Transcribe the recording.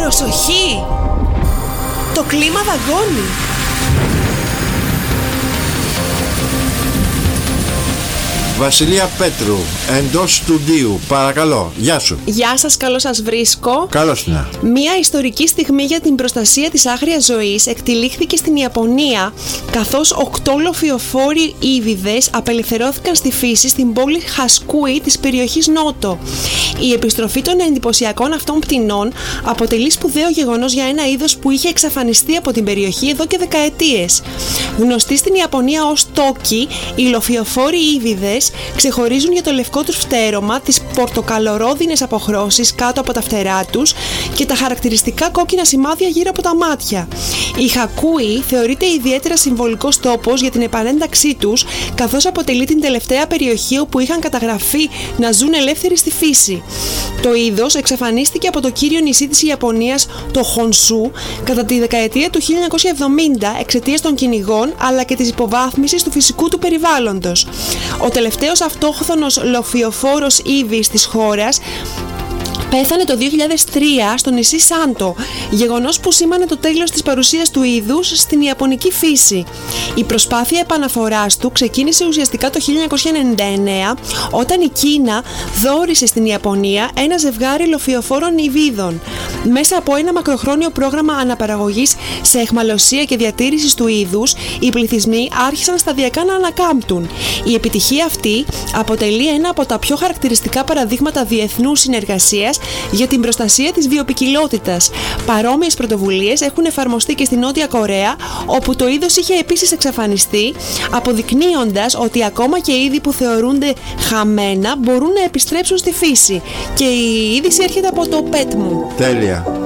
Προσοχή! Το κλίμα δαγκώνει. Βασιλεία Πέτρου, εντός στουντίου, παρακαλώ, γεια σου. Γεια σας, καλώς σας βρίσκω. Καλώς να. Μία ιστορική στιγμή για την προστασία της άγριας ζωής εκτυλίχθηκε στην Ιαπωνία, καθώς 8 λοφιοφόροι ύβηδες απελευθερώθηκαν στη φύση στην πόλη Χασκούι της περιοχής Νότο. Η επιστροφή των εντυπωσιακών αυτών πτηνών αποτελεί σπουδαίο γεγονός για ένα είδος που είχε εξαφανιστεί από την περιοχή εδώ και δεκαετίες. Γνωστοί στην Ιαπωνία ως τόκι, οι λοφιοφόροι ύβηδες ξεχωρίζουν για το λευκό τους φτέρωμα, τις πορτοκαλορόδινες αποχρώσεις κάτω από τα φτερά τους και τα χαρακτηριστικά κόκκινα σημάδια γύρω από τα μάτια. Η Χακούι θεωρείται ιδιαίτερα συμβολικός τόπος για την επανένταξή τους, καθώς αποτελεί την τελευταία περιοχή όπου είχαν καταγραφεί να ζουν ελεύθεροι στη φύση. Το είδος εξαφανίστηκε από το κύριο νησί της Ιαπωνίας, το Χονσού, κατά τη δεκαετία του 1970 εξαιτίας των κυνηγών αλλά και της υποβάθμισης του φυσικού του περιβάλλοντος. Ο τελευταίος αυτόχθονος λοφιοφόρος ύβης της χώρας πέθανε το 2003 στο νησί Σάντο, γεγονός που σήμανε το τέλος της παρουσίας του είδους στην ιαπωνική φύση. Η προσπάθεια επαναφοράς του ξεκίνησε ουσιαστικά το 1999, όταν η Κίνα δώρισε στην Ιαπωνία ένα ζευγάρι λοφιοφόρων υβίδων. Μέσα από ένα μακροχρόνιο πρόγραμμα αναπαραγωγής σε αιχμαλωσία και διατήρησης του είδους, οι πληθυσμοί άρχισαν σταδιακά να ανακάμπτουν. Η επιτυχία αυτή αποτελεί ένα από τα πιο χαρακτηριστικά παραδείγματα διεθνούς συνεργασίας για την προστασία της βιοποικιλότητας. Παρόμοιες πρωτοβουλίες έχουν εφαρμοστεί και στη Νότια Κορέα, όπου το είδος είχε επίσης εξαφανιστεί, αποδεικνύοντας ότι ακόμα και είδη που θεωρούνται χαμένα μπορούν να επιστρέψουν στη φύση. Και η είδηση έρχεται από το ΠΕΤ μου. Τέλεια.